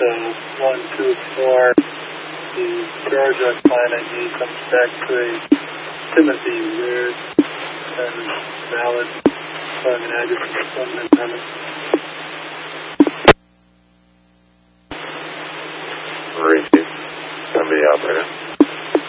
So 124, the Georgia client ID comes back to a Timothy Weird and valid calling an address of Stillman Hammond. Receive. Somebody operator.